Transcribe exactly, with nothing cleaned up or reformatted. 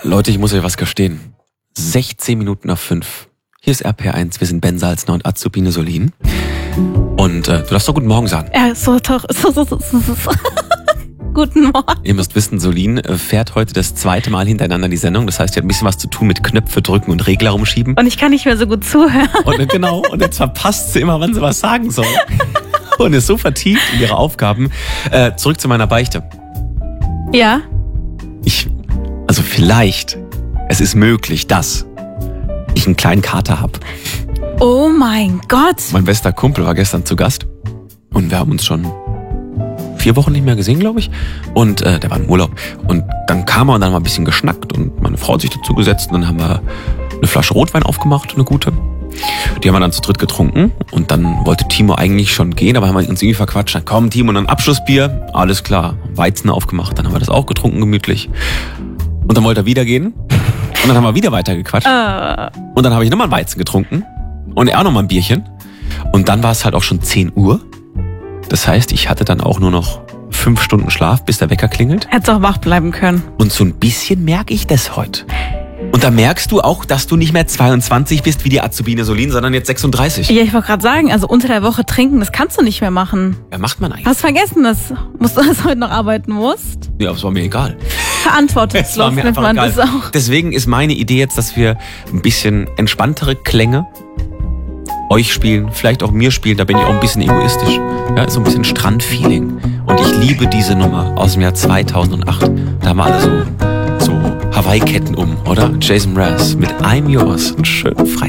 Leute, ich muss euch was gestehen. sechzehn Minuten nach fünf. Hier ist R P R eins, wir sind Ben Salzner und Azubine Solin. Und äh, du darfst doch guten Morgen sagen. Ja, so doch. So, so, so, so, so. Guten Morgen. Ihr müsst wissen, Solin fährt heute das zweite Mal hintereinander die Sendung. Das heißt, sie hat ein bisschen was zu tun mit Knöpfe drücken und Regler rumschieben. Und ich kann nicht mehr so gut zuhören. Und genau, und jetzt verpasst sie immer, wann sie was sagen soll. Und ist so vertieft in ihre Aufgaben. Äh, zurück zu meiner Beichte. Ja? Ich, also vielleicht, es ist möglich, dass ich einen kleinen Kater habe. Oh mein Gott. Mein bester Kumpel war gestern zu Gast und wir haben uns schon vier Wochen nicht mehr gesehen, glaube ich. Und äh, der war im Urlaub. Und dann kam er und dann haben wir ein bisschen geschnackt und meine Frau hat sich dazu gesetzt und dann haben wir eine Flasche Rotwein aufgemacht, eine gute. Die haben wir dann zu dritt getrunken und dann wollte Timo eigentlich schon gehen, aber haben wir uns irgendwie verquatscht. Dann komm Timo, und dann Abschlussbier, alles klar. Weizen aufgemacht, dann haben wir das auch getrunken gemütlich. Und dann wollte er wieder gehen und dann haben wir wieder weitergequatscht. Uh. Und dann habe ich nochmal ein Weizen getrunken und er auch nochmal ein Bierchen. Und dann war es halt auch schon zehn Uhr. Das heißt, ich hatte dann auch nur noch fünf Stunden Schlaf, bis der Wecker klingelt. Hättest auch wach bleiben können. Und so ein bisschen merke ich das heute. Und da merkst du auch, dass du nicht mehr zweiundzwanzig bist wie die Azubine Solin, sondern jetzt sechsunddreißig. Ja, ich wollte gerade sagen, also unter der Woche trinken, das kannst du nicht mehr machen. Ja, macht man eigentlich. Hast vergessen, dass, musst du das heute noch arbeiten musst? Ja, es war mir egal. Verantwortungslos nennt man egal. das auch. Deswegen ist meine Idee jetzt, dass wir ein bisschen entspanntere Klänge euch spielen, vielleicht auch mir spielen, da bin ich auch ein bisschen egoistisch. Ja, so ein bisschen Strandfeeling. Und ich liebe diese Nummer aus dem Jahr zweitausendacht. Da haben wir alle so, so Hawaii-Ketten um, oder? Jason Mraz mit I'm Yours. Ein schön frei.